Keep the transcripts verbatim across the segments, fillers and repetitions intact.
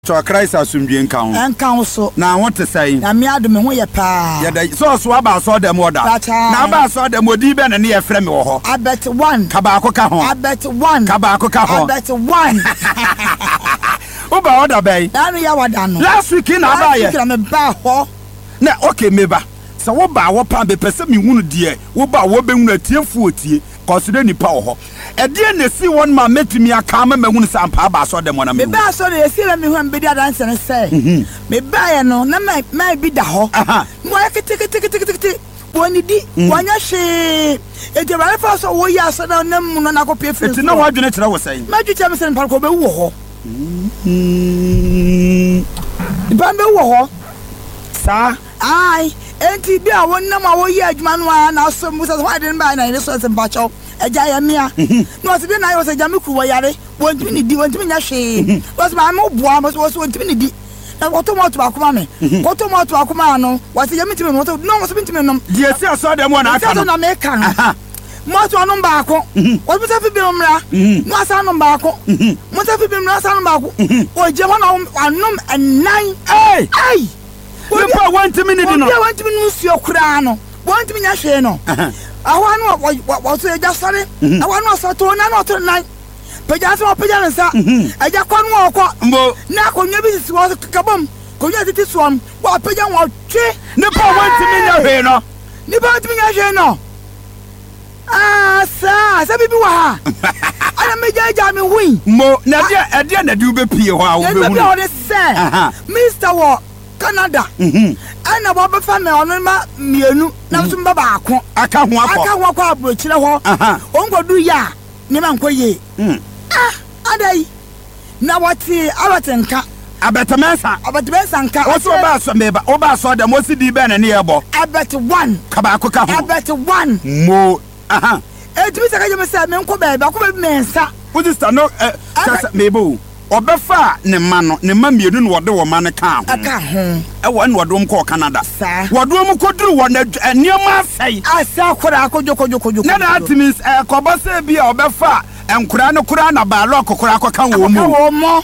So Christ asumdwe nka ho. Enka ho so. Na won te sai. Na me ado me ho ye pa. Ya da so so aba so dem oda. Na aba so dem odi be na ne ye frɛ me wo ho. Abet one. Ka ba ko ka ho. Abet one. Ka ba ko ka ho. Abet one. Oba oda be. Na me ya wada no. Last week na aba ye. Last week na me ba ho. Na okay me ba. So wo ba wo pa be pese me hunu de. Wo ba wo be hunu atiefu otie. Consider nipa wo ho. E de na si won ma metumi aka ma mahunu sampa ba so dem na me. Me ba so de si na me hu am be dia dance na say. Me ba ye no na my my bi da ho. Aha. Mo ya kiti kiti kiti kiti. Woni di wanya hwe. E de ba fa so wo ya so na nam no na ko pe free. Eti na wo adwene kire wo sai. Ma dwetya me sen parko be wo ho. Mm. Ba be wo ho. Sa ai enti bi a wonnam a wo yi adwuma no a na so mu so ho ade ba na ni so sen ba chaw. Eja ya mia no se bi na yo se jame ku wo yare wontimi ni di wontimi nya hwe was ma mo boa mo so wontimi ni di na woto mo to akoma me woto mo to akoma no was jame timi no no mo so bitimi no di esi aso dem wona aka no na me ka no mo to no mba ko wo bi se fi bi mra no asa no mba ko mo se fi bi mra asa no mba ko o je ho na anom enan ei ei wo pa wontimi ni di no wo wontimi no suo kura no wontimi nya hwe no awanu wa so eja sare awanu so to na no to nan peja so peja nsa eja kwanu okọ mbo na konye bi sisi wo kabom konye titi suom wa peja wo twe ne pa wantimi nya hwe no ni ba wantimi nya hwe no ah sa sa bibi wa ha ana meja eja me hui mo na dia e dia na di ube pie ho a wo be hu no be say Mister Wo Canada mhm ana bo be fa me onu ma mienu na so mba ba ako aka ho akọ aka ho akọ abro kire ho ongodu ya ne ma nkoye mm ah adai na wati abatenka abetemensa abetemensa nka o so ba so me ba o ba so da mo si di be na ne yebo abet one ka ba akọ ka ho abet one mo aha e tumi saka je me say me nko ba ba ko ba mensa o just no eh mebo obefa ne ma no ne ma mienu no wode wo ma ne ka ho aka ho e wo ne wodom ko Canada sa wodom ko duru wo na niam asai asa kora akojo kojo kojo na that means eh ko ba se bia obefa enkura ne kura na ba lo kokora ko kan wo mu wo mo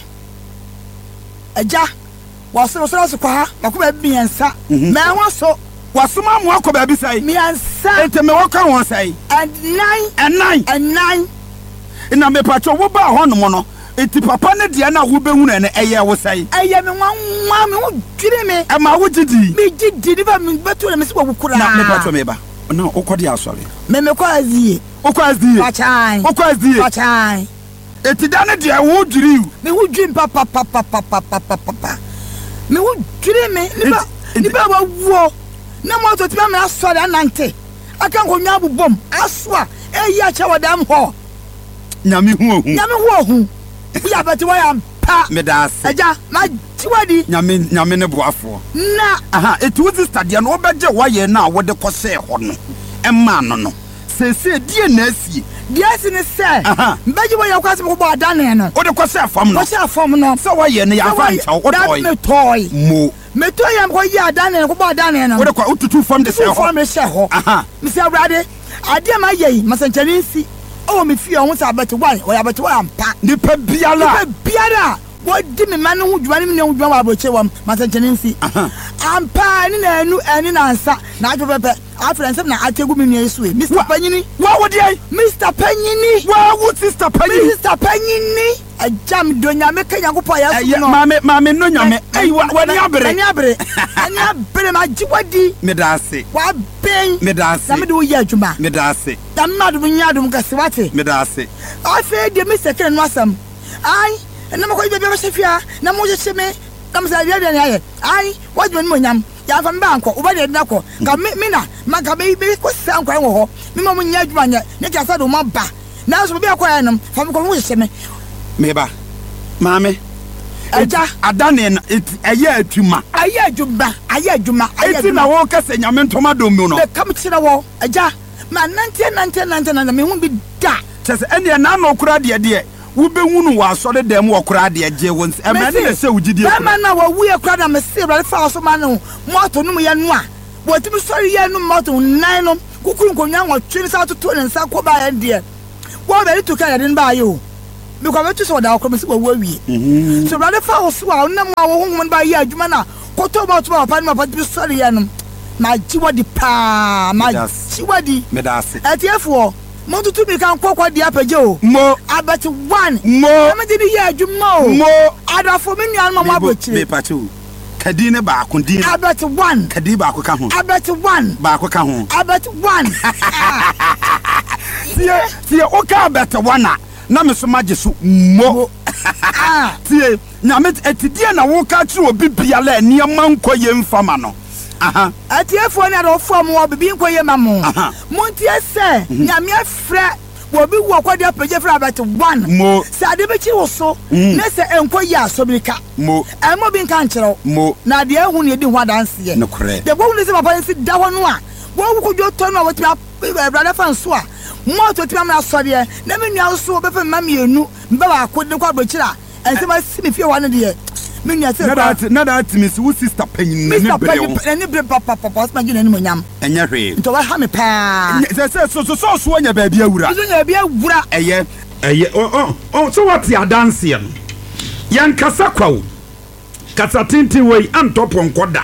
aja waso so so kwa ba ko ba biensa me ho so wasoma mo akọ ba bi sai miensa ente me wo kan won sai and nine and nine and nine ina me pacho wo ba ho no mo no eti papa ne de na wo behunu ene eye wo sai eye me nwa me wo dwire me e ma wo gidi me gidi ni ba me betu na me se wo kura na me pacho me ba na okodi asore me me kwa azie okwazie pachai okwazie pachai eti da ne de wo dwiri me wo dwim papa papa papa papa me wo dwire me ni ba ni ba wa wo na mo to ti ba me asore anante aka ko nya bubom aso a eyi a che wadam ho nyame hu ohu nyame hu ohu ya beti wa ya pa me da ase aja ma tiwadi nyame nyame ne boafo na aha eti wo stadium no obeje wa ye na wo de kose ho no emma no no sese die na asie die asi ne se mbeji wa ya kwase ko bo adane no wo de kose afam no kose afam no se wa ye ne ya fa ncha wo toy me toy mo me toy am ko ya adane ko bo adane no wo de ko ututu fam de se ho fam me se ho aha mi se abrade ade ma ye masanchani nsi o me fi ohun sa bet one o ya bet one ampa nipa biala nipa biala wo di me man hu dwuma ni hu dwuma wa boche wam masanchani nsi ampa ni na enu eni na nsa na adwo pepe afrense na ategu me nua yesu e Mister Panyini wa wo de Mister Panyini wa wo Sister Panyini Mister Panyini ajam donya me kanya ko pa yesu no mame mame no nyame ai wa ni abere ni abere ni abere ma jiwadi me da ase wa ben me da ase na me do ye adwuma me da ase da madu nya dum ka siwate me da ase afi de Mister Ken no asam ai na mako ibe be shefia na mo je cheme na mo sa de de aye ai wadwo ni mo nyam ya fa mba anko uba de na ko ka me na ma ka be be ko sa anko wo ho me mo nya adwuma nya ne ka sa do ma ba na so be akwa enum fa me ko mo je cheme me ba mame aja adane na eye atuma aye adwuma aye adwuma eti na wo ka se nyame ntoma do mu no be kam kire wo aja ma nante nante nante na me hu bi da chese ene na no kura de de wo be hunu wa asore dem wo kura de je won e me ne se wugidi e ma na wa wu e kura na me se bra fa so ma no moto no mu ye no a wo ti bi sori ye no moto nine no kukuru nkonwa wo twiri sa to to ne nsa ko ba ye de wo be to ka ye den ba ye o me kwa betu so da okro me se wo wie so brother fa wo so a na ma wo honhom ba ye adwuma na koto ba to ba pa na pa bi sori ya no ma jiwodi pa ma jiwodi me da ase etiefo mo tutu mi kan kokwa di apaje o mo abati one mo me di ye adwuma o mo adafo me nuan ma mo abochire me pa chu kadi ne ba ko din abati one kadi ba ko ka ho abati one ba ko ka ho abati one tie tie o ka abati one na me so magye so mo tie na me etidie na wo ka kire obi bia la ene mankoye mfama no aha atiefo na do fo mo obi nkoye mamo montie se nyame afre wo bi wo kwade apage fra abati one mo sa de be chi wo so na se enkoye asobirika mo e mo bi nka nkyerɛw mo na de ehu ne di ho adanse ye no kore de bo hu ne se papa nsi da ho no a wo wo ko to no wo tira brother fan so a mo to tira na so de na me nua so be fe mamienu mbe ba ko de kwa bochira ense ma si me fie wa ne de me nua se na that na that miss wo sister penyin ne breo ne bre papa papa ma gina ne monyam enya hwe nto wa ha me pa se se so so so so nya ba bia wura so nya bia wura eye eye oh oh so what ya dance ye no yan kasa kwawo kasa tintin wei antopon koda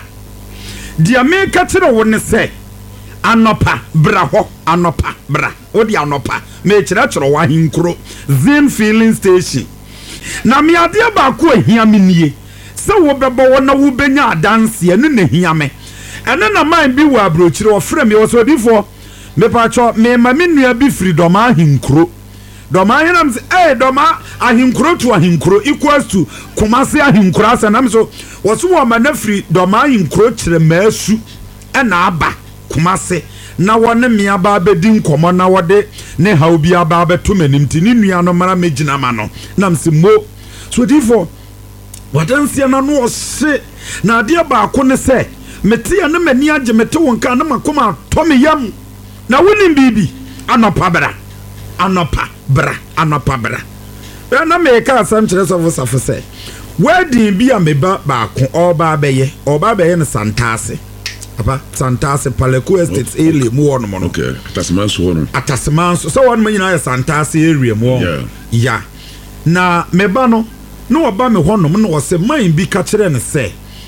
dia me ka kire wo ne se anopa bra ho anopa bra wo dia anopa me kire kire wa hinkro Zen filling station na me ade ba ko ahia me nie se wo bebo wo na wo benya adanse ene na hia me ene na man bi wo abrochire wo frɛ me wo so difo me pa cho me ma me nua bi freedom ahinkro doma hinam se eh doma ahinkro to ahinkro equals to Kumasi ahinkro asanam so wo so wo ma na free doma ahinkro kire maasu ena aba Kumasi na wone me aba bedi nkomo na wode ne haw bi aba beto manim ti ni nua no mara megina ma no nam se mo so difo wadanse na no se na ade ba ko ne se mete ya na mani age mete wonka na makoma to me yam na wonim bibi anopa bra anopa bra anopa bra na me ka asam kire so fo se wedding bi a meba ba ko oba beye oba beye ne santase apa santase Paleku Estates area mu wono mo no okay atasman so no atasman so so wono nyina ya santase area mu yeah ya na meba no no oba me hono no wo se man bi ka kire ne se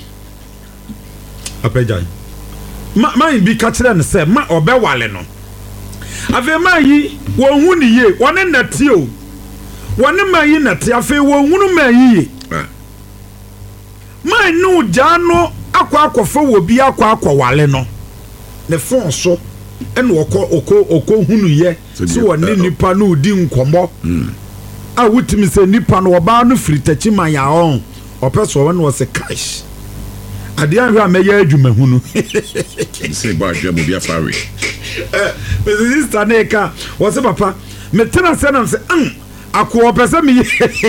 apejan ma man bi ka kire ne se ma obe wale no ave man yi wo hu ni ye wone nati o wone man yi nati ave wo hu man yi man no jano akwa akofo wo bi akwa akwa wale no ne fon so ene okọ okọ okọ hunu ye so woni nipa no udi nkomo a wutimi se nipa no oba no fritachi man ya on opeso won wo se cash ade ahwe ameye adwuma hunu se ba adwuma bi afare eh me sister na ka wo se papa me tena se na se an akọ opese me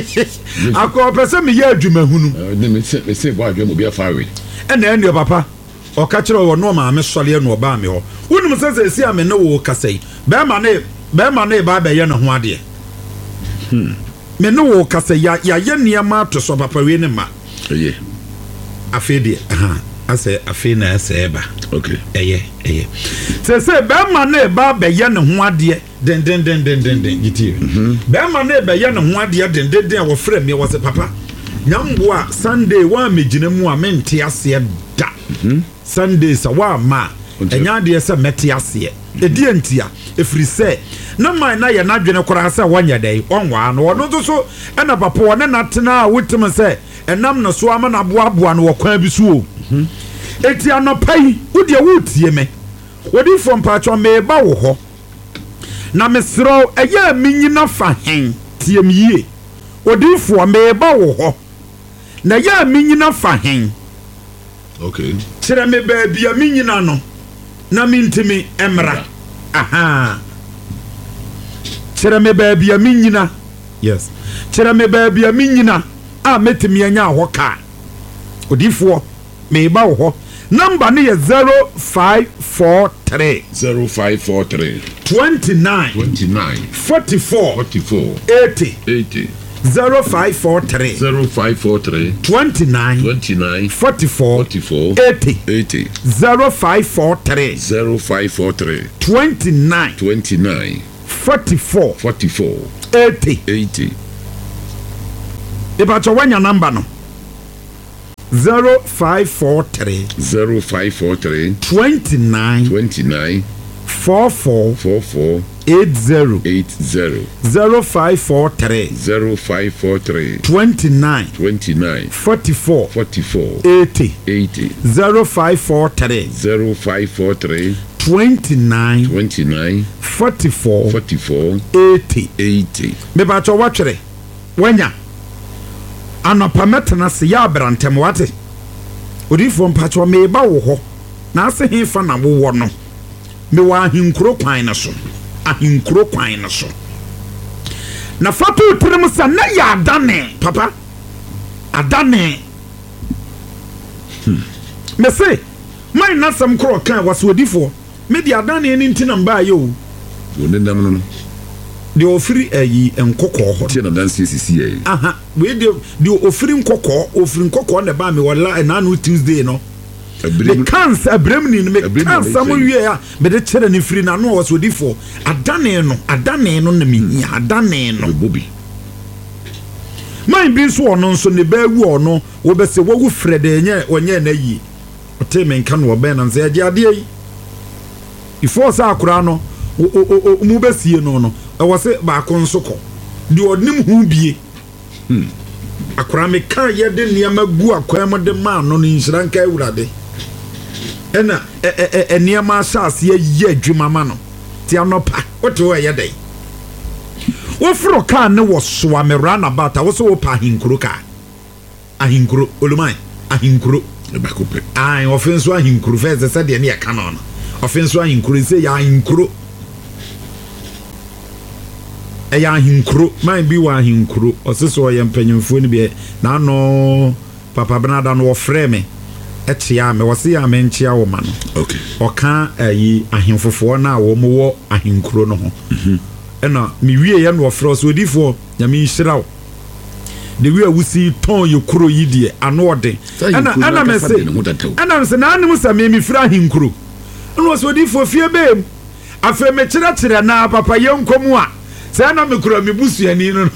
akọ opese me ye adwuma hunu ne me se me se ba adwuma bi afare ena ene papa o ka kire wo no ma me sole no ba me ho wonum se se si ame ne wo kasai be ma ne be ma ne ba be ye ne ho ade hmm me no wo kasai ya ya ye niam to so papa we ne ma eye afede aha ase afe na ase ba okay eye eye se se be ma ne ba be ye ne ho ade den den den den den den giti be ma ne be ye ne ho ade den den den wo frɛ me wo se papa nyambo a Sunday wa megina mu a mente ase da Sunday sa wa ma enya de se mete ase e die ntia efri se na man na ye na dwene kora se wanya dai onwa no no so so ena papa wona na tena a wutim se enam no so ama na boa boa no kwa bi so eti anopai wode wutie me wodi from pacho me ba wo ho na mesro eya minyina fa hen tiem yie wodi fo me ba wo ho na ya minyina fa hen okay kire me ba bia minyina no na mintimi emra aha kire me ba bia minyina yes kire me ba bia minyina a metimi anya ho ka odifo me ba wo ho number ne zero five four three zero five four three twenty-nine twenty-nine forty-four forty-four eighty eighty zero five four three zero five four three twenty-nine twenty-nine forty-four forty-four eighty eighty zero five four three zero five four three twenty-nine twenty-nine forty-four forty-four eighty eighty Ibacho wanya number no. zero five four three zero five four three twenty-nine twenty-nine four four four four eight zero eight zero zero five four three zero five four three twenty-nine twenty-nine forty-four forty-four eighty eighty zero five four three zero five four three twenty-nine twenty-nine forty-four forty-four eighty eighty. Mebacho watchere wanya anopametana se ya abrantem wate odifo mpacho meba wo ho na ase hefa na wo wo no me wa ahinkuro kwan na so ahinkuro kwan na so na fatu tirim sa na ya adane papa adane hmm. me say my na sam kro kan waso odifo me di adane ni ntina mba yo woni nam no de ofiri ayi enkokọ ho tie na dan sisi ayi aha we de de ofiri nkokọ ofiri nkokọ na ba me wala na no Tuesday no the cancer abremni no me cancer mo wie ya me de chere ni firi na no was odifo adane no adane no na me hia adane no bobi man bi so ono nso ne ba wu ono wo be se wogu frede nye onye na yi o te me nka no be na nse age ade yi ifo sa akura no o mu besie no no e wo se ba ko nso ko de onim hu bie hmm akura me kan ye de niam agu akwa mo de ma no ni nshranka awurade ena e e niam asase ye adwuma ma no ti anopa woto ye dey wo fro kan ne wo so amera na bata wo so wo pa hinkuro ka ahinkuro olumai ahinkuro e ba ko pe ai offense ahinkuro fe se de ne ya kana no offense ahinkuro se ya ahinkuro e ya ahinkuro man bi wa ahinkuro oseso ye mpanyimfo ni bi na no papa Bernard no wo frɛ me e tia me wo se ya me nchia wo ma no okay oka ayi ahimfofo na wo mo wo ahinkuro no ho mhm ena mi wie ye no wo frɛ so odifo nya me nhirawo de wie awusi ton ye kuro yi die ano ode ena ena me se ena me se na anim sa me mi fra ahinkuro no so odifo fie bem afa me kira kira na papa ye nkomu a say na me kura me busuani no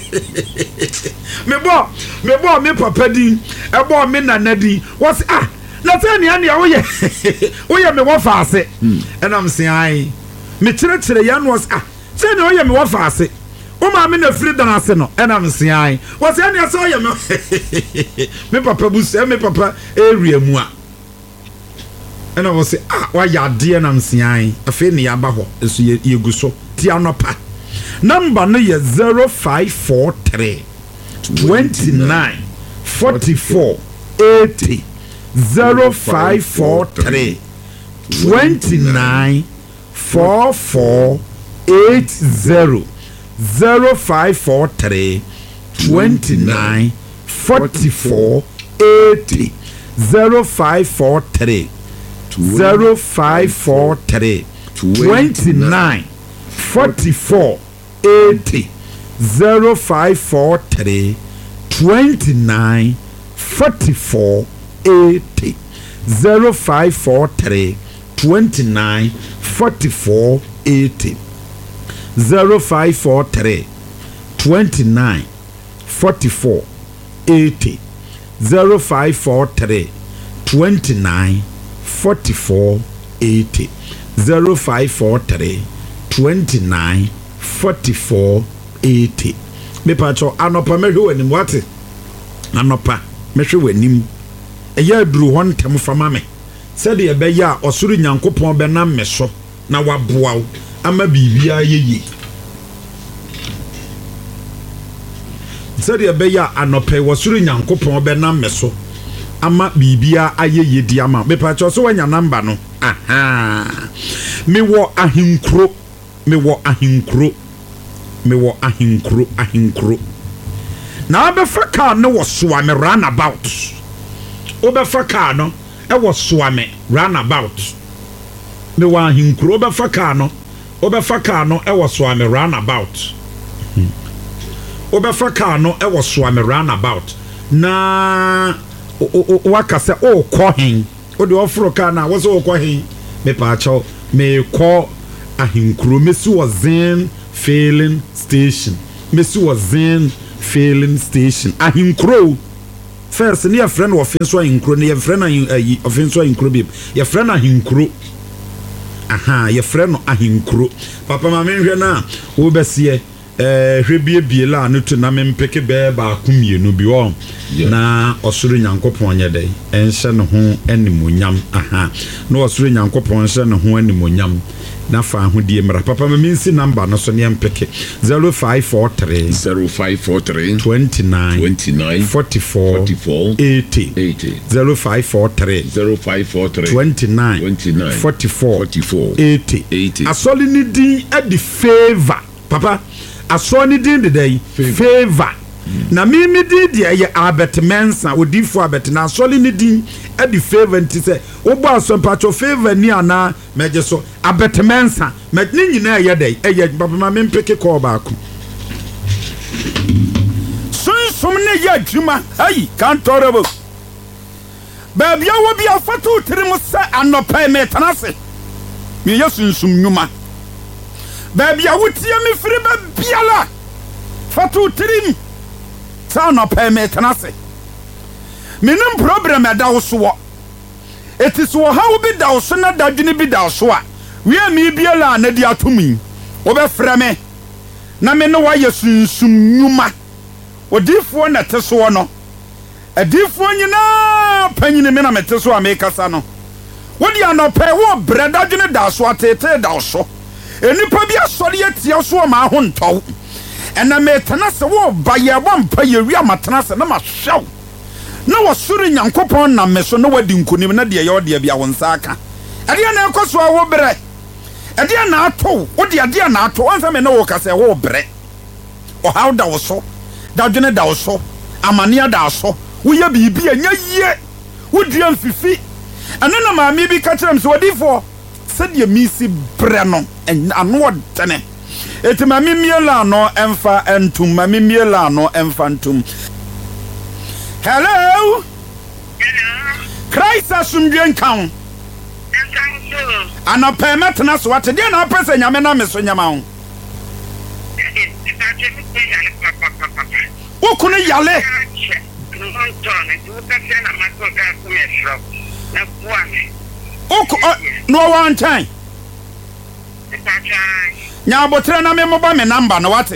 me bo me bo me papa din e bo me nana din was ah na say ne ane wo ye wo ye me wo faase e na me say ai me kire kire ya no was ah say ne wo ye me wo faase wo ma me na firi dan ase no e na me say ai was ane say wo ye me me papa busu me papa area mu a e na wo say ah wa ya de na me say ai afi ne ya ba ho so ye guso ti anopa number no ye zero five four three twenty-nine forty-four eighty zero five four three twenty-nine forty-four eighty zero five four three twenty-nine forty-four eighty zero five four three zero five four three twenty-nine forty-four eighty zero five four three twenty-nine forty-four eighty zero five four three twenty-nine forty-four eighty zero five four three twenty-nine forty-four eighty zero five four three twenty-nine forty-four eighty zero five four three twenty-nine forty-four eighty me pacho anopa mehwe wanim wate anopa mehwe wanim eya aduru hon tem fama me se de ebe ya osuru nyankopon be na me so na waboa ama bibia yeye se de ebe ya anopa osuru nyankopon be na me so ama bibia ayeye di ama me pacho so wanya number no aha me wo ahinkro me wo ahinkro me wo ahinkro ahinkro na abefa car no wo soa me run about obefa car no e wo soa me run about me wo ahinkro obefa car no obefa car no e wo soa me run about obefa car no e wo soa me run about na waka se o ko hen o de ofro car na wo so o ko hen me pa cho me ko ahinkro me si wo zen filling station me si wo zen filling station ahinkro first ne your friend of so ahinkro ne your friend of so ahinkro bi your friend ahinkro aha your friend ahinkro papa ma me hwe na wo besie eh hwebie bie la no to na me mpeke be ba akumienu bi wo na osoro nyankopon nye dey enhye ne ho animonyam aha na osoro nyankopon hye ne ho animonyam na fa ahodie mra papa ma minsi number no so ne mpeke zero five four three zero five four three twenty-nine twenty-nine forty-four forty-four eighty eighty zero five four three zero five four three twenty-nine twenty-nine forty-four forty-four eighty eighty asoli ni din e di favor papa asoli din de dey favor na mimi din de ye Albert Mensa odifo Albert na asoli ni din e di favor nti se obo asompacho favor ni ana meje so Albert Mensa me ni nyina ye dey e ye papa ma me mpeke call back sunsum ne ye adwuma ai kantorebo baby awo bi afatu tirim se anopai me tanase me ye sunsum nyuma baby awo tie me firi ba biala fatu tirim sa anopai me tanase menim problem ada wo so etis wo ha wo bi da wo so na dadwene bi da wo so a we mi biala na di atumi wo be frɛ me na me no wa ye sunsum nyuma odifo na teso no adifo nyina panyine me na meteso a me kasa no wodi anopai wo breda dwene da so atete da so enipa bi asori etia so ma ho ntɔw ena me tenase wo ba ye bompa ye wi amatenase na ma hwew na wasuri nyankopɔn na me so na wadi nkonim na de ye ode bia wonsa aka ade na ekoso a wo bre ade na ato wodi ade na ato onsa me na wo kasa wo bre o how da wo so da dwene da wo so amania da so wo ye bibi anya yie wo dua mfifi ene na maami bi ka kyerem so odifo se de misi bre no ano odene eti maami miela no emfa entum maami miela no emfa entum. Hello hello Christ asumdwen kan ana permit na so what dey na pese nyame na me so nyama ho o kunu yale o no one time nya botre na me moba me number no what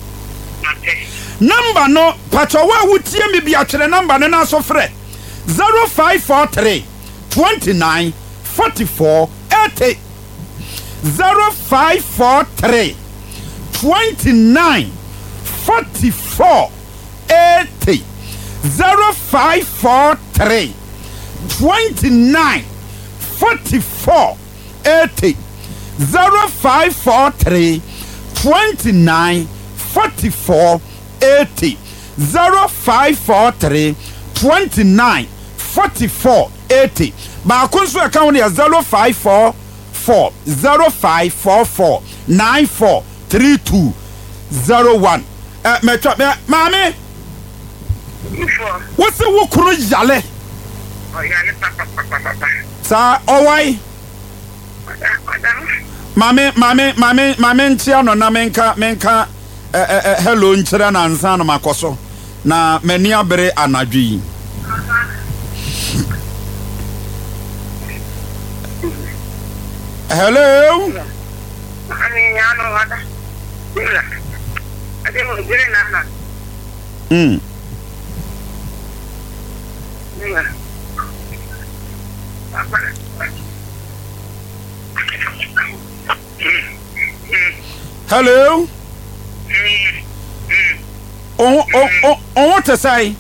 number no pacho wa wutie me bia twere number no na so frɛ zero five four three twenty-nine forty-four eighty zero five four three twenty-nine forty-four eighty zero five four three twenty-nine forty-four eighty zero five four three twenty-nine forty-four eighty zero five four three twenty-nine forty-four eighty ba kunso account ya zero five four four zero five four four nine four three two zero one eh me twa me mami what's the wo kuru yale o yale papa papa papa sa owai mami mami mami mami ntia no na menka menka eh eh hello nkyira na nsa no makoso na mani abere anadwi hello ani nyano wada bila ade mo dire nana mm bila hello oh oh oh oh what to say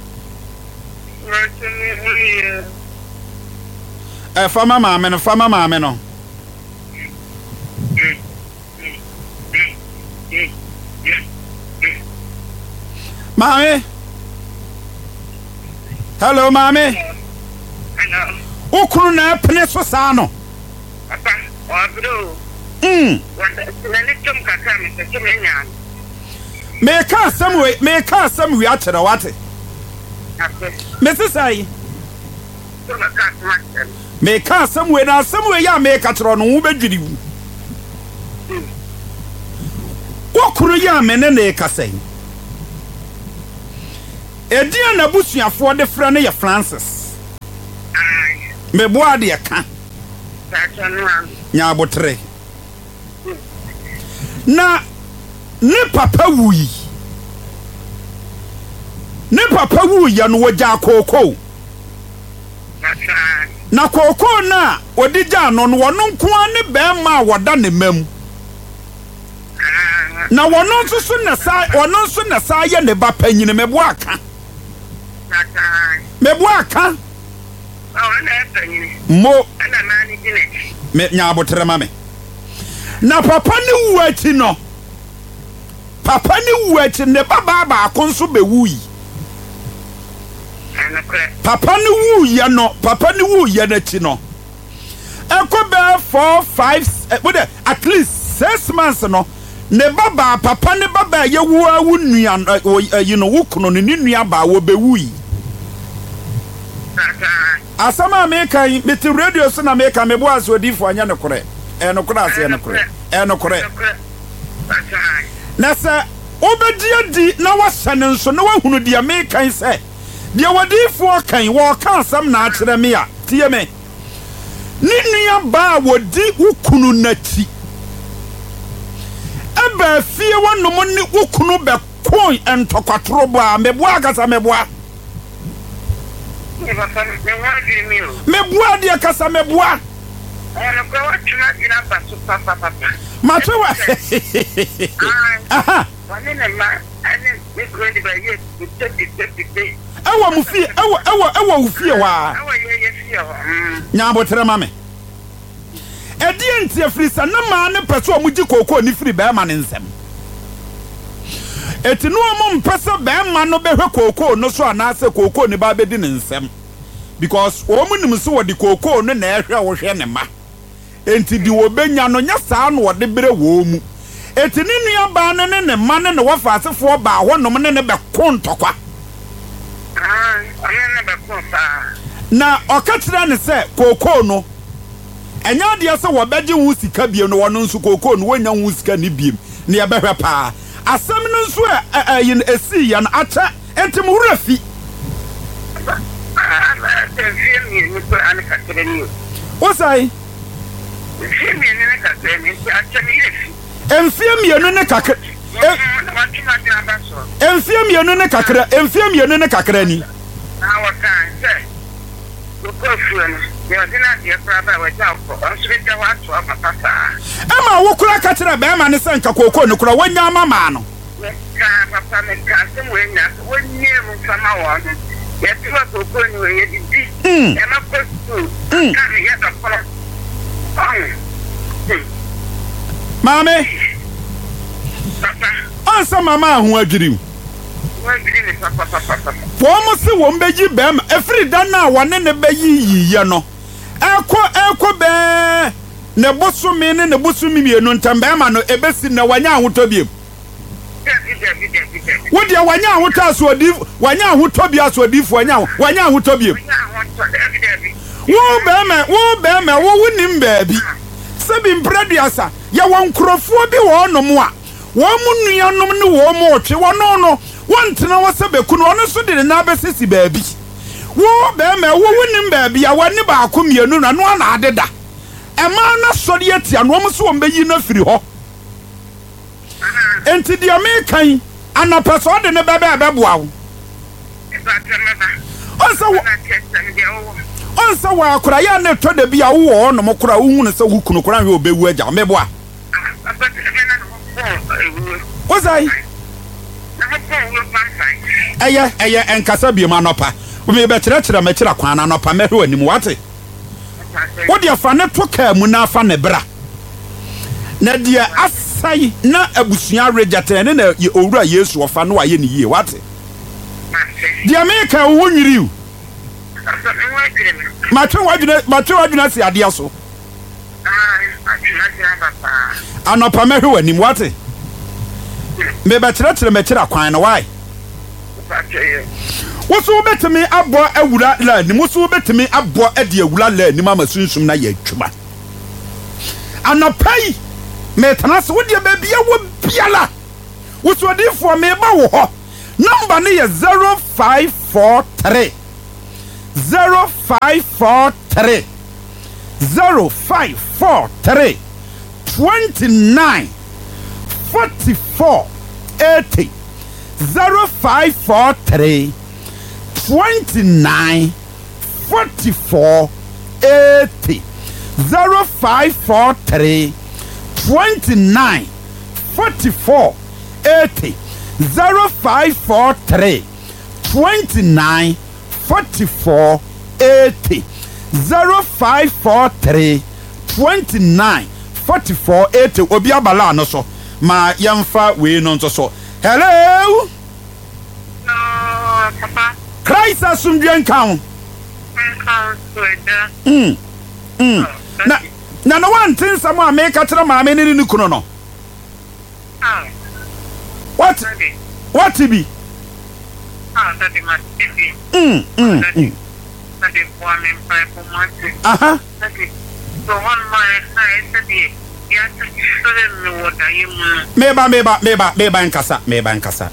eh fama mama no fama mama no Mami. Hello, Mami. Hello. Ukuru na pene so sa no. Papa, o bro. Mm. Wanda sinani tum kaka me se tum nya. Me ka samwe, me ka samwe a kire wate. Ape. Me se sai. Tum kaka ma. Me ka samwe na samwe ya me ka kire no wo bedwiri wu. Ukuru ya me ne ne ka sai. Edia na busuafo de frɛ no yɛ Francis. Me boa de ka. Nya abotre. Na ne papa wuyi. Ne papa wuyi ya no wagya kokoo. Na kokoo na odi gya no no wono nko ne bɛma woda ne mam. Na wono nso so na sa wono nso na sa ye ne ba panyine me boa ka. Me boa ka. Mo me nya abotre ma me. Na papa ne wu achi no. Papa ne wu achi ne baba ba akonso be wuyi. Papa ne wu ya no, papa ne wu ya na chi no. Eko be four five what at least six months no. Ne baba papa ne baba ye wu awu nua you know wukuno ne nua ba wo be wuyi. Asama me kan meti radio so na me kan me bo aso difo anya ne kore. E no kore ase ne kore. E no kore. Na se obedi di na wahye ne nso na wahunu dia me kan se. Dia wadifo kan wo kan asam na akere me a tie me. Ni nua ba wodi wukunu nachi. Eba fie wonom ni wukunu be kon entokwatro bo a me bo agasa me bo a. Me boa dia kasa me boa. Ono ko watuna dina baso papa papa. Matwa. Aha. Wane na ma ane me ko ndi ba ye tete tete. Ewa mu fie, ewa ewa ewa u fie wa. Ewa ye ye fie wa. Nya abotre ma me. Edi enti afrisa na ma ne peso omuji kokoo ni firi be ma ne nsem. Eti no mo mpesa be ma no behwe kokoo no so anase kokoo ni ba bedi ne nsem. Because omu nim so wodi kokoo no na ehwe wo hwe ne ma. Enti di wo benya no nya saa no wode bere wo mu. Eti ni nua ba ne ne ne ma ne ne wo fa asefo ba ho nom ne ne be kontokwa. Ah, ane ne be konta. Na okatira ne se kokoo no enya de se wo beje wo sika biem no wono nso kokoo no wonya wo sika ni biem ne ye behwe pa. Asem no nso a yin esi ya na acha entim wurafi. Ah, te vi mi ko ane ka treni. Osai Fi mi ne ka treni, acha mi refi. Enfie mienu ne kakra. Enfie mienu ne kakra, enfie mienu ne kakra ni. Na wa kan se. Ko fu no. Ye dina de kra ba wa ja ko. Onso be ja wa to papa sa. Ema wo kura ka kira be ma ne se nka kokoo ne kura wanya mama no. Ka papa me ka se mo nya. Wonye mu fama wa no. Ye ti wa kokoo ni we ye di di. E ma ko su. Ka ni ye da kola. Mame. Ansa mama ahu adwirim. Wadwiri ni papa papa papa. Fomo se wo mbeji bem efri da na wane ne beyi yiye no. Eko eko be ne bosumi ne ne bosumi mienu ntambe ma no ebesi na wanya ahotobiem. Wo dia wanya ahoto asodi wanya ahotobia asodifo wanya wanya ahotobiem. Wo be me wo be me wo wunim baabi. Sebi mpraduasa ya wonkrofo bi wo no mo a wo mu nuanom ne wo mo otwe wo no no wontena wo sebeku no ono so de na besisi baabi. Wo be me wo wunim baabi ya wani ba akomienu na no na adeda. Ema na sori atia no mo so mbeyi na firi ho. Enti dia me kan anapaso de ne bebe abeboa wo. Onsa wo Onsa wa akura ya na to de bia wo no mo kura wo hunu se wo kunu kura hwe obewu agya meboa. Ozai Eye eye enkasa bi ma nopa. Wo me be kire kire ma kire kwan na nopa mehwe anim wate. Wo de afa ne to ka mu na afa ne bra. Na de asai na abusua regate ne na owura Yesu ofa no aye ne yie wate. De America wo nwiriu. Matwe wadwuna matwe wadwuna si ade aso. Ah, atwuna dia papa. Anopa mehwe wanim wate. Me be kire kire ma kire kwan na why? Woso betimi abo awura la ni woso betimi abo ade awura la ni mama sunsum na ya twuma. Anopai me tanase wo de ba bia wo biala. Woso difo me ba wo ho. number ne yɛ zero five four three zero five four three zero five four three twenty-nine forty-four eighty zero five four three twenty-nine forty-four eighty zero five four three twenty-nine forty-four eighty zero five four three twenty-nine forty-four eighty zero five four three twenty-nine forty-four eighty obi abala no so ma yamfa we no nso so hello no papa Christ asumdwe nkan nkan sweda mm mm na na no one thing some a make katra ma me ni ni kuno no ah what what be ah that is my baby mm mm that is one in five months aha that is so one my I said ya to show me what I am meba meba meba meba nkasa meba nkasa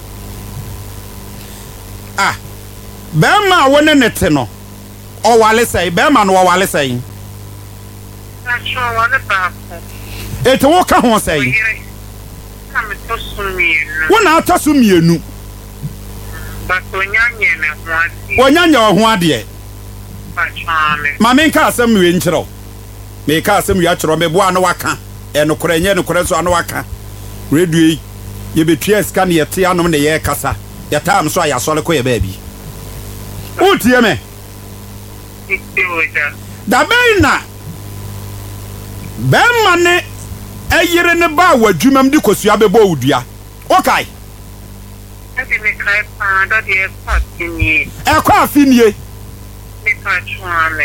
ah bema wone nete no o wale sai bema no wale sai na so one ba ko eto wo ka ho sai na me to sumi wo na ataso mienu ba to nyanye ne ho ade wonyanya ho ade ba chame ma me nka asem we nkyerɛ me ka asem we akyerɛ me boa no waka e no kora nye no kora so ano waka radio ye betua sika ne yete anom ne ye kasa ya tam so ayasole ko ye baabi utie me da beina bemma ne ayire ne ba wadwumam di kosua bebo odua okay ade me kai pa da de patini e kwa afinie me pa chame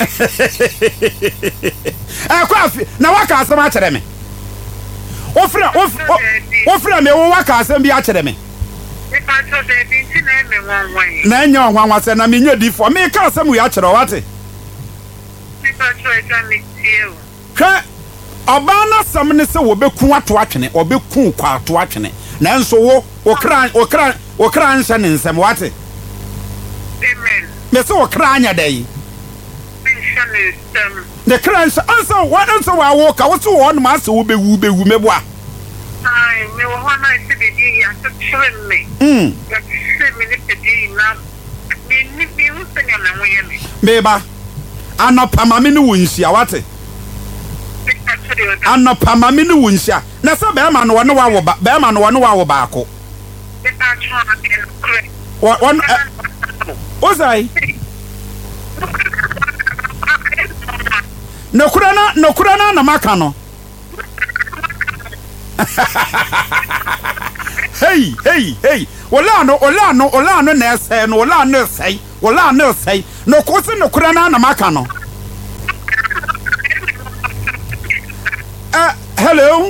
e kwa afi na waka asem a kyerɛ me ofra ofra me wo waka asem bi a kyerɛ me me pa to de bi ti na me wan wan na nya ohwanwa se na me nya di fo me ka asem we a kyerɛ wate me pa to e ka me tie hwɛ ọba na sam ne se wo beku ato atwene obeku kwa ato atwene na nso wo okra okra okra nhyɛ ne nsɛm wate amen me se okra anya dai me shane stem the crunch answer what answer wa wo ka wo so wo no ma se wo bewu bewu meboa ai me wo hona ise de di ya to chwe me mm ya se me ne pedi na me ni bi wo se nya na wo ye me beba anopa mame ne wo nhia wate anopa mame ne wo nhia na se be ma no wo ne wa wo ba be ma no wo ne wa wo ba ko me pa chwa de kre won ozai no kura na no kura na na maka no hey hey hey wala no wala no wala no na sai no wala no sai wala no sai no ko se no kura na na maka no eh hello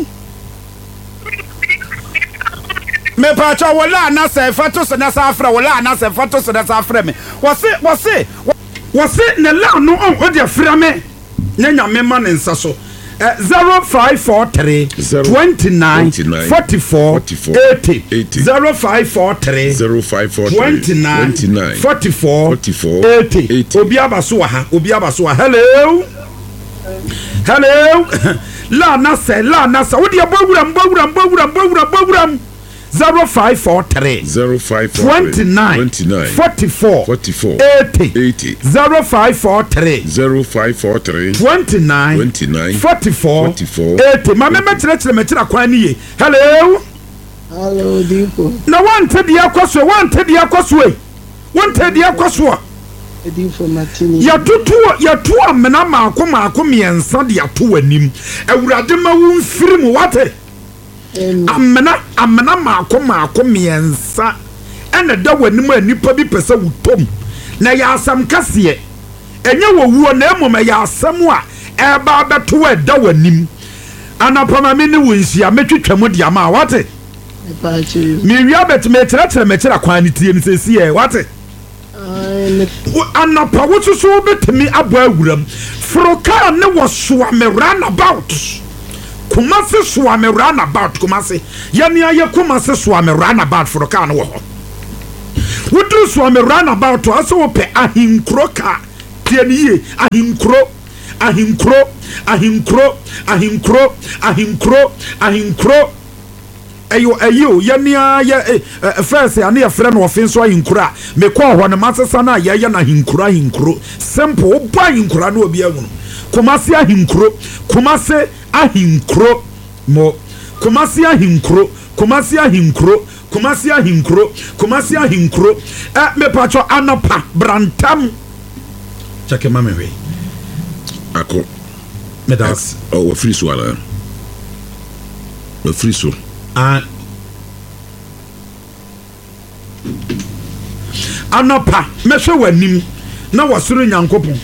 me pa cha wala na sai fato se na sa afra wala na sai fato se na sa afra me wose wose wose ne la no on o de afra me nyanya me man nsa so zero five four three twenty-nine forty-four eighty zero five four three twenty-nine forty-four eighty obi abaso ha obi abaso hello hello la na se la na se wo de bawuram bawuram bawuram bawuram bawuram zero five four three twenty-nine forty-four eighty zero five four three twenty-nine forty-four eighty mama me chere chere me chere kwan ni ye hello hello dipo na wan te dia kwaso wan te dia kwaso e wan te dia kwaso dipo matini ya tutu ya tu amena maako maako miensa dia to anim awurade ma wo mfiri mu wate amena amena maako maako miensa ena da wanim anipa bi pese wutom na ya asam kase enye wowuo na emom ya asam a eba beto e da wanim anapama me ne wonhia metwetwam dia ma wate mi wia bet me kire kire me kire kwan ni tie ni sesi e wate anapa wosusu betimi abo awuram froka ne wosoa me run about kumase soa me run about kumase ya ne aye kumase soa me run about froka ne wo ho woduru so me run about to aso wo pe ahinkro ka tieniye ahinkro ahinkro ahinkro ahinkro ahinkro ahinkro ayo ayo yania ya first ane ya frɛ no ofin so ahinkro me kɔ hɔ no masesa na ya ya na ahinkro ahinkro simple bo ahinkro na obi ahunu Kumasi ahinkro Kumasi ahinkro mo Kumasi ahinkro Kumasi ahinkro Kumasi ahinkro Kumasi ahinkro eh me pacho anapa brantam chake mame we ako medas oh we free so ala we free so ah anapa me hwe wanim na wasoro nyankopon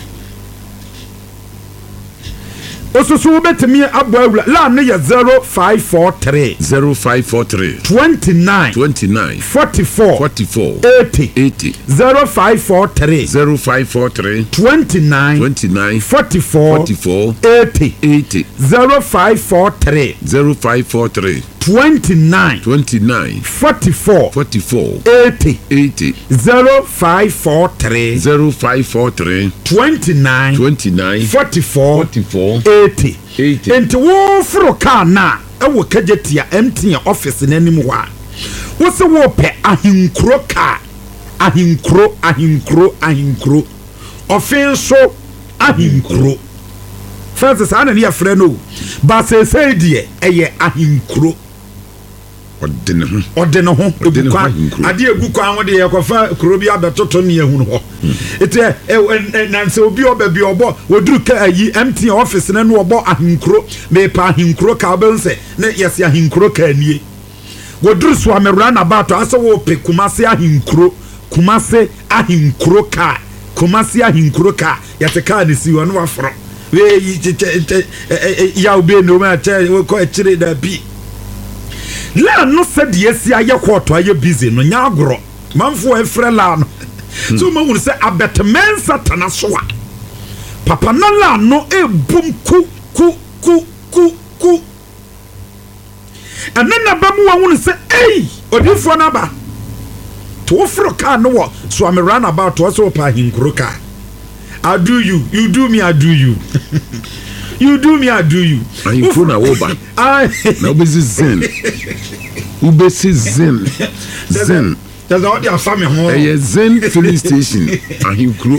Osusu betimi abo awura la ne ye zero five four three zero five four three twenty-nine twenty-nine forty-four forty-four eighty eighty zero five four three zero five four three twenty-nine twenty-nine forty-four forty-four eighty eighty zero five four three zero five four three twenty-nine twenty-nine forty-four forty-four eighty eighty zero five four three zero five four three twenty-nine twenty-nine forty-four forty-four eighty eighty enti wo furo ka na e wo kajetia M T N office nanim ho a wo se wo pe ahinkro ka ahinkro ahinkro ahinkro ofenso ahinkro Francis ana ne ya frɛ no ba se se die eye ahinkro odene ho odene ho egukwa ade egukwa ho de yakofa kuro bi abetoto ne ehunu ho ete nanse obi oba bi obo woduru ka ayi M T N office na no obo ahinkro me pa ahinkro ka bense na yesi ahinkro ka anie woduru so amewra na bato ase wo pe Kumasi ahinkro Kumasi ahinkro ka Kumasi ahinkro ka yate ka ne si wo no afro we ya obi no ma che ko echire da bi la no said yes ya ye kwoto aye busy no nya agro manfo e frɛ la no so ma wonu se abetmen satana so a papa na la no e bum ku ku ku ku ku anana ba mu wonu se ei odifo na ba to ofro ka no wo so am run about to so pa hinkro ka I do you you do me I do you You do me, I do you. And you phone a woba. I now busy zen. Ubesi zen. Zen. That's all their family home. A zen filling station. And you crew.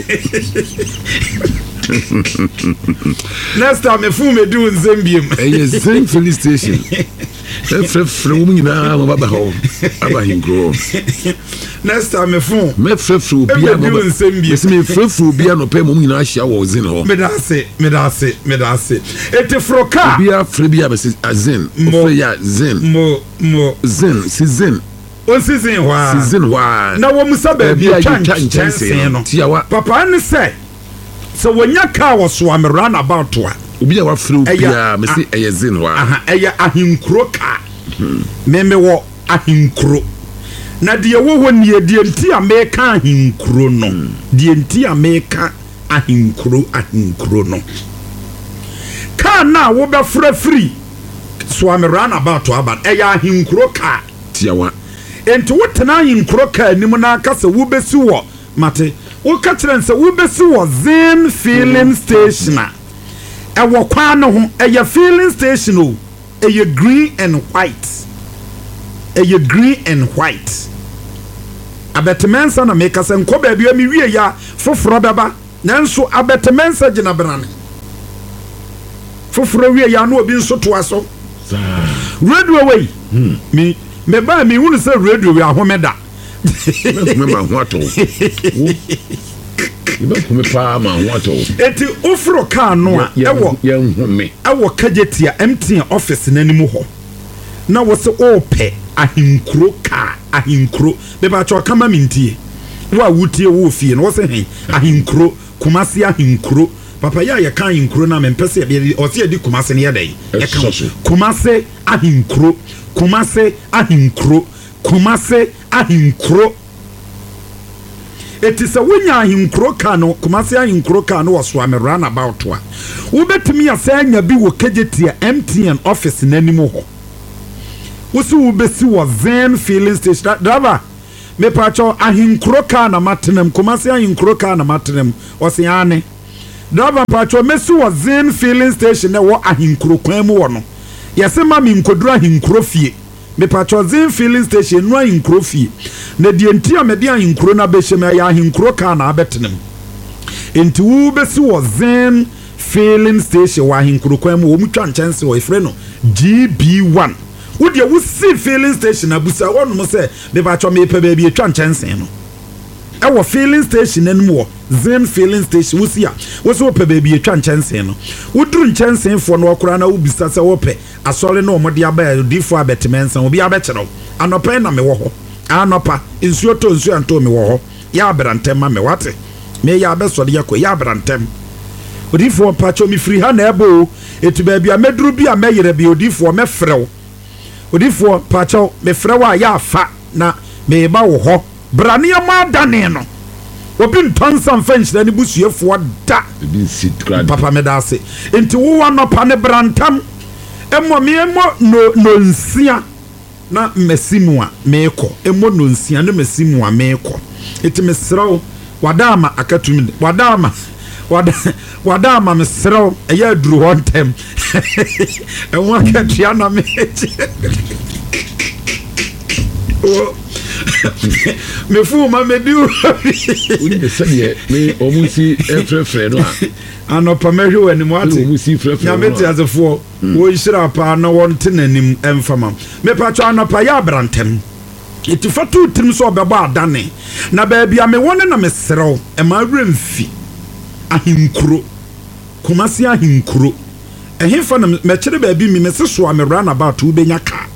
Next time a fool may do in Zambian. A zen filling station. From now, Baba home. About him grow. Next time a fool. Me frefru bia no be se me frefru bia no pe mum nyina hia wo zin ho me da se me da se me da se ete froka bia fre bia be se azin o ya zin mo mo zin si zin on si zin wa si zin wa na wo musa ba bia twan chansen no tiawa papa ne se so wonya ka wo so am run about to a obi a wa fre bia me se eye zin wa aha eye ahinkro ka me me wo ahinkro na de wo ho ne de nti ameka ahinkro no de nti ameka ahinkro ahinkro no ka na wo be fra free so am run about to about e ya ahinkro ka tiawa enti wo tena ahinkro ka nim na aka se wo besi wo mate wo ka kire nse wo besi wo Zen filling station e wo kwa no ho e ya filling station o e ya green and white a green and white abetemensa na make us enko ba bia mi wie ya foforo beba nanso abetemensa gina brane foforo wie ya no obi nso to aso radio way me me ba mi hunu se radio we ahomeda me ma ho ato iba ko me pa ma ho ato eti oforo ka no a ewo ye hu me ewo kajetia M T N office nanimu ho na wo se ope ahinkro ka ahinkro be ba cho kama mintie wa wutie wo fie no wo se hen ahinkro Kumasi ahinkro papa ya ya kan ahinkro na me mpese be o se di Kumasi ne yedai ya kan Kumasi ahinkro Kumasi ahinkro Kumasi ahinkro etisa wonya ahinkro ka no Kumasi ahinkro ka no so am run about wa wo betimi asanya bi wo kajetia M T N office nanimo ho Wusu ubesi wa Zen filling station driver me pacho ahinkuro ka na matenam Kumasi ahinkuro ka na matenam osiane driver pacho mesu wa Zen filling station na wo ahinkuro kwan mu wo no yese ma me nkoduru ahinkuro fie me pacho Zen filling station no ahinkuro fie na die ntia me de ahinkuro na be hye me ya ahinkuro ka na abetenam enti wo besi wo Zen filling station wa ahinkuro kwan mu wo mutwa nchanse wo efre no G B one wo de wo see filling station abusa wo no se me pacho me pe ba bi etwa nchanse no e wo filling station en mo Zen filling station wo sia wo so pe ba bi etwa nchanse no wo duru nchanse fo no okura na wo bisa se wo pe asole no mo de aba difo abetemensa wo bi abekero anopa na me wo ho anopa nsuo to nsuo anto me wo ho ya abrantem ma me wate me ya abesode yakọ ya abrantem odifo pacho mi free ha na ebo etu ba bia meduru bia meyere bia odifo me frew odifo pacho me frew a ya afa na me ba wo ho brane ma dane no obi ntonsan fench na ni busuefo da bi sit grad papa me da se enti wo wa no pa ne brantam emo me emo no no nsia na mesimua meko emo no nsia na mesimua meko eti mesrew wadama akatumi wadama wada wadama mesrew eya duru one time emo akatua na meche me fu ma me du uni be sede me omusi efrefre no a anopa mehwe wani mu ate omusi frefre ya meti azefo wo yira pa na won tenanim emfama me pa cho anopa ya brantem itifatu tim so obeba adane na ba bia me won na mesrew e ma remfi ahinkuro Kumasi ahinkuro ehemfa na me kire ba bi mi meseso amewra na ba to benya ka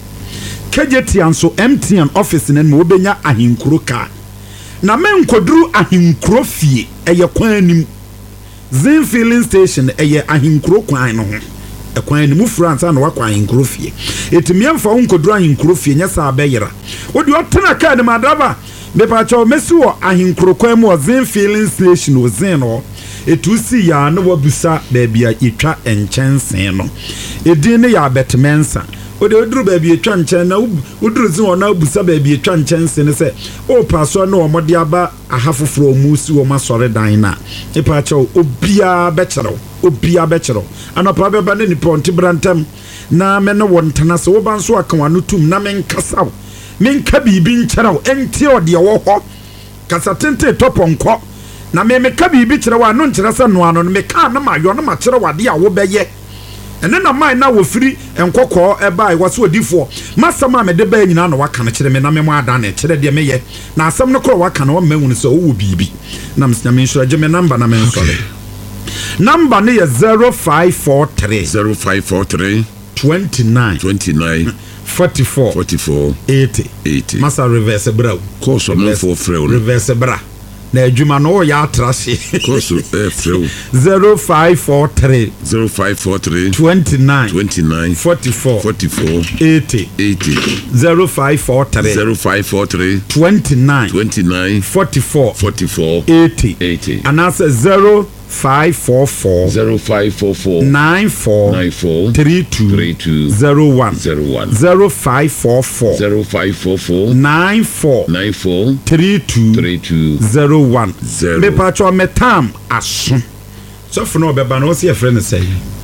Kejeti anso M T N office na mo benya ahinkuro ka na me nkoduru ahinkuro fie eye kwan anim Zen filling station eye ahinkuro kwan no ho e kwan anim France na wakwa ahinkuro fie etimiamfa nkoduru ahinkuro fie nya sa abeyira wodi otena ka de madaba me pa cho mesi wo ahinkuro kwan mu Zen filling station o Zen no etusi ya na wabusa ba bia etwa enchensen no edin ne ya betmensa ode oduru ba bi etwa nchen na oduru zi wona abusa ba bi etwa nchense ne se o paso na o mode aba ahafoforo musi wo masore dan na e pa cha obia be kero obia be kero anopa be ba ne ni ponti brantam na me no wontana se wo ban so aka wano tum na men kasaw men ka bibi nkyeraw enti ode wo ho kasa tente toponko na me me ka bibi kyeraw anu nkyera se no ano me ka na mayo na ma kyeraw ade a wo beye ene na mai na wo firi enkokọ eba iwa so odifo masama me de ba nyina na waka na kire me na me mo ada na kire de me ye na asam no kro waka na wo manwu so wo bibi na msnya me nso je me number na me nso le number ne ye zero five four three zero five four three twenty-nine twenty-nine forty-four forty-four eighty eighty masa reverse bra course no for freu reverse bra na adwuma no ya atrase course eh freu zero five four three zero five four three twenty-nine twenty-nine forty-four forty-four eighty eighty zero five four three zero five four three twenty-nine twenty-nine forty-four forty-four eighty eighty and that's zero five four four zero five four four nine four nine four three two three two zero one zero one zero five four four zero five four four nine four nine four three two three two zero one zero. me pacho me tam aso so for no beba no see a friend say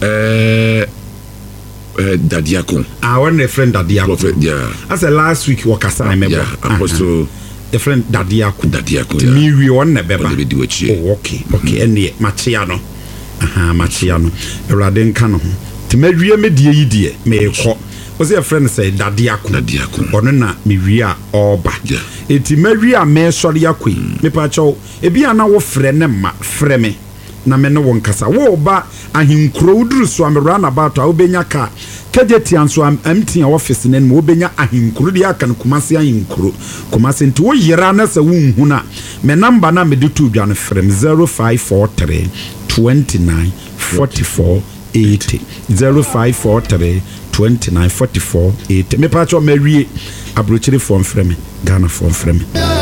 eh eh Dadiako ah when a friend Dadiako prophet yeah as a last week wakasa I remember yeah apostle a friend Dadiako Dadiako yeah me we on ne beba be di wachi oh okay okay ene machia no aha machia no ewrade nka no ti mawie me die yi die me ekọ o say a friend say Dadiako Dadiako ono na me wi a oba yeah eti mawie a me sori yakoi me pa cho ebi ana wo frɛ ne ma frɛ me na me no won kasa wo ba ahinkro uduru so am run about a obenya ka kejeti anso am empty office ne mo obenya ahinkro dia aka no Kumasi ahinkro Kumasi nti wo yira na se wo hu na me number na me de tu dwa no frɛ me zero five four three twenty-nine forty-four eighty zero five four three twenty-nine forty-four eighty me pa cho mawie abrochire form frɛ me Ghana form frɛ me